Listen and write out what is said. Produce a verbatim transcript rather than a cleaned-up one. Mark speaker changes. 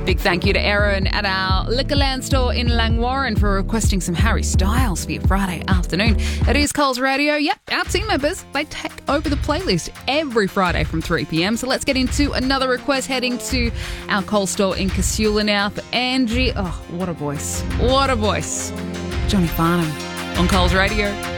Speaker 1: Big thank you to Erin at our Liquorland store in Langwarrin for requesting some Harry Styles for your Friday afternoon. It is Coles Radio. Yep, our team members, they take over the playlist every Friday from three p.m. So let's get into another request, heading to our Coles store in Casula now for Angie. Oh, what a voice. What a voice. Johnny Farnham on Coles Radio.